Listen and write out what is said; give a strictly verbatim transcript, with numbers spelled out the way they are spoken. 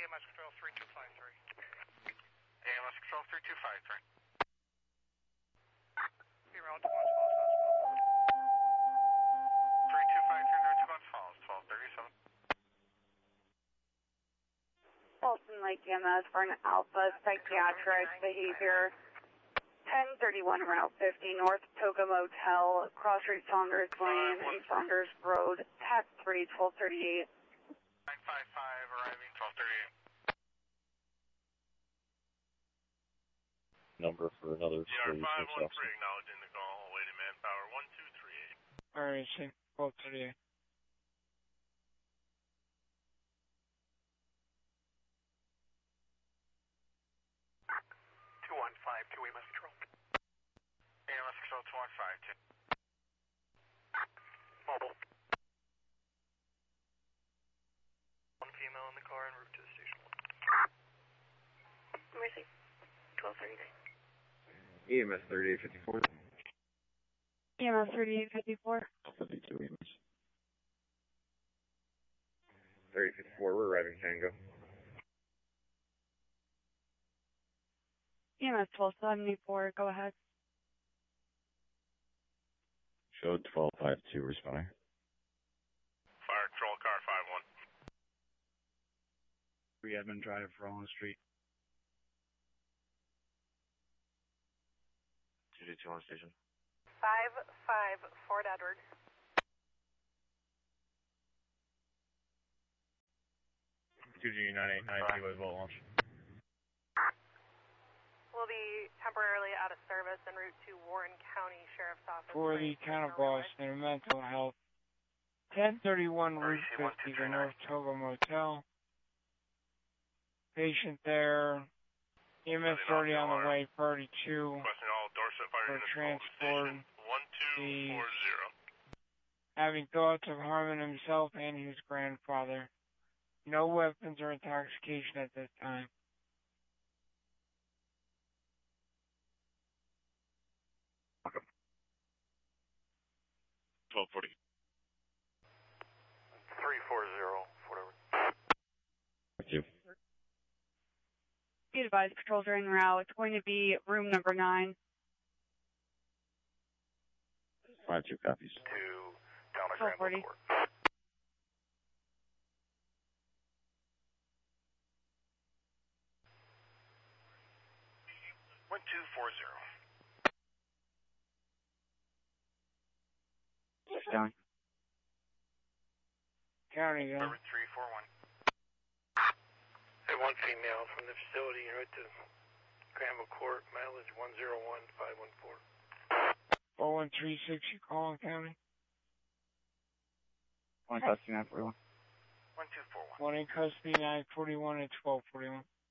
A M S Control three two five three. A M S Control three two five three. Be around to Glens Falls Hospital. three two five three North Glens Falls, twelve thirty-seven. Folsom Lake E M S for an Alpha Psychiatric Behavior. ten thirty-one Route fifty North Toga Motel, Cross Street Saunders Lane, and Saunders Road, Tax three, twelve thirty-eight. nine five five arriving, twelve thirty-eight. Number for another D R five one three acknowledging the call, awaiting manpower one two three eight. Alright, same, twelve thirty-eight. two one five two A M S Control. A M S Control two one five two. Mobile. One female in the car en route to the station. Mercy, twelve thirty-nine. E M S thirty-eight fifty-four. E M S thirty-eight fifty-four. fifty-two E M S. thirty-eight fifty-four, we're arriving Tango. E M S twelve seventy-four, go ahead. Show twelve five two responding. Fire control car five one. We have been drive Rollins Street. two two two on station. five five Fort Edward. two G nine eight nine P with Volt Launch. Will be temporarily out of service en route to Warren County Sheriff's Office. For the town of Boston, mental health. ten thirty-one Route fifty, the North Toga Motel. Patient there. E M S already on the way, thirty-two. Requesting all Dorset fire For units transport. one two four zero. Having thoughts of harming himself and his grandfather. No weapons or intoxication at this time. twelve forty. three four zero, whatever. Thank you. Be advised, patrol during route. It's going to be room number nine. five two copies. To Town of twelve forty. Granville Court. one two four zero. County. County, yeah. Number three four one. Hey, one female from the facility right to Granville Court, mileage one zero one five one four. four one three six, you calling County? One custody nine forty-one. one two four one. One in custody, nine forty-one and twelve forty-one.